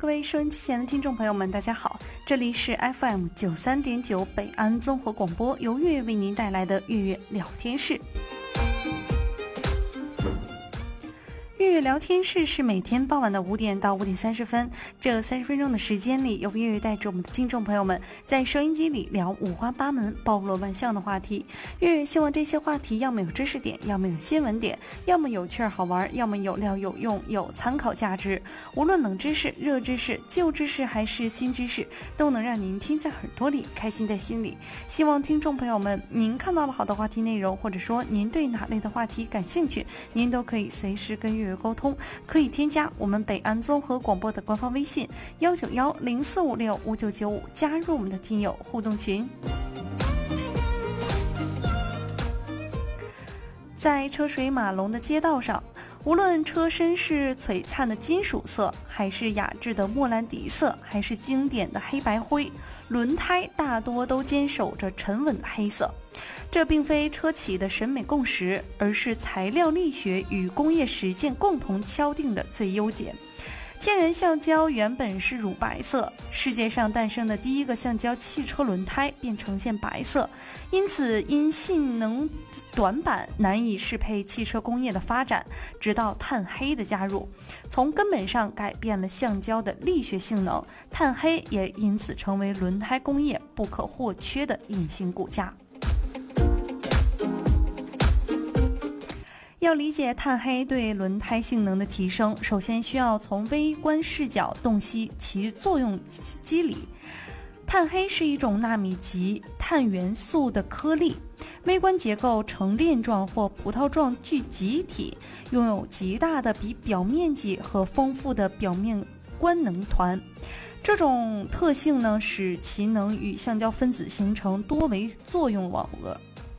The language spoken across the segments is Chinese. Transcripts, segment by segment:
各位收音机前的听众朋友们，大家好，这里是 FM 93.9北安综合广播，由月月为您带来的月月聊天室。月月聊天室是每天傍晚的5点到5点30分，这30分钟的时间里，由月月带着我们的听众朋友们在收音机里聊五花八门、包罗万象的话题。月月希望这些话题要么有知识点，要么有新闻点，要么有趣好玩，要么有料有用，有参考价值。无论冷知识、热知识、旧知识还是新知识，都能让您听在耳朵里，开心在心里。希望听众朋友们，您看到了好的话题内容，或者说您对哪类的话题感兴趣，您都可以随时跟月月沟通，可以添加我们北安综合广播的官方微信19104565995，加入我们的听友互动群。在车水马龙的街道上，无论车身是璀璨的金属色，还是雅致的莫兰迪色，还是经典的黑白灰，轮胎大多都坚守着沉稳的黑色。这并非车企的审美共识，而是材料力学与工业实践共同敲定的最优解。天然橡胶原本是乳白色，世界上诞生的第一个橡胶汽车轮胎便呈现白色，因此因性能短板难以适配汽车工业的发展，直到碳黑的加入，从根本上改变了橡胶的力学性能，碳黑也因此成为轮胎工业不可或缺的隐形骨架。要理解碳黑对轮胎性能的提升，首先需要从微观视角洞悉其作用机理。碳黑是一种纳米级碳元素的颗粒，微观结构呈链状或葡萄状聚集体，拥有极大的比表面积和丰富的表面官能团。这种特性呢，使其能与橡胶分子形成多维作用网络。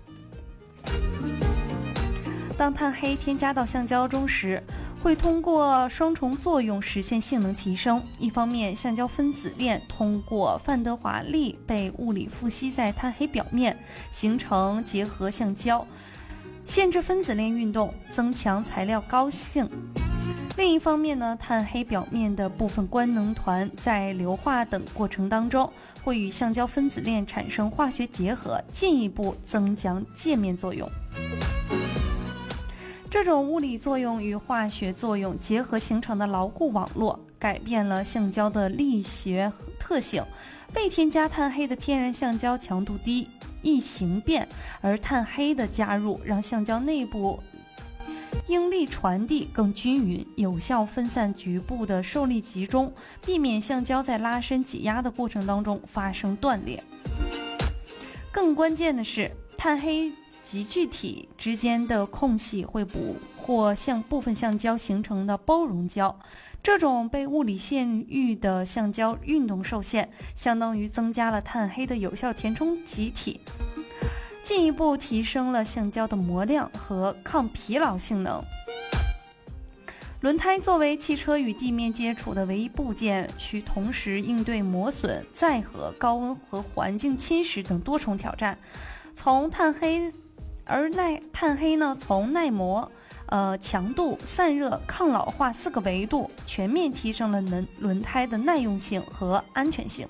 当碳黑添加到橡胶中时，会通过双重作用实现性能提升。一方面，橡胶分子链通过范德华力被物理附吸在碳黑表面，形成结合橡胶，限制分子链运动，增强材料高性。另一方面呢，碳黑表面的部分官能团在硫化等过程当中，会与橡胶分子链产生化学结合，进一步增强界面作用。这种物理作用与化学作用结合形成的牢固网络，改变了橡胶的力学特性。未添加碳黑的天然橡胶强度低，易形变，而碳黑的加入让橡胶内部应力传递更均匀，有效分散局部的受力集中，避免橡胶在拉伸挤压的过程当中发生断裂。更关键的是，碳黑集聚体之间的空隙会捕获部分橡胶形成的包容胶，这种被物理限域的橡胶运动受限，相当于增加了碳黑的有效填充集体，进一步提升了橡胶的磨亮和抗疲劳性能。轮胎作为汽车与地面接触的唯一部件，需同时应对磨损、载荷、高温和环境侵蚀等多重挑战。碳黑呢，从耐磨、强度、散热、抗老化4个维度，全面提升了轮胎的耐用性和安全性。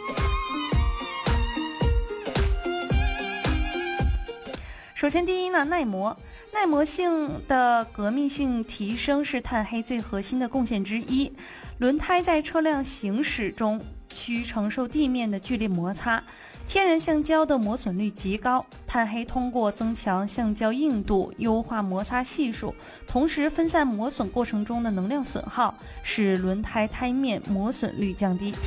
首先第一呢，耐磨性的革命性提升是碳黑最核心的贡献之一。轮胎在车辆行驶中需承受地面的剧烈摩擦，天然橡胶的磨损率极高，碳黑通过增强橡胶硬度，优化摩擦系数，同时分散磨损过程中的能量损耗，使轮胎胎面磨损率降低。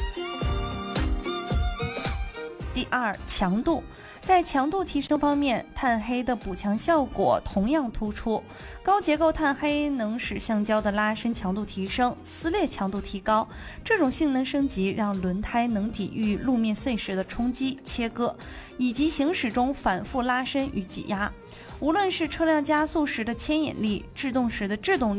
第二，强度。在强度提升方面，碳黑的补强效果同样突出。高结构碳黑能使橡胶的拉伸强度提升，撕裂强度提高。这种性能升级让轮胎能抵御路面碎石的冲击、切割，以及行驶中反复拉伸与挤压。无论是车辆加速时的牵引力、制动时的制动力，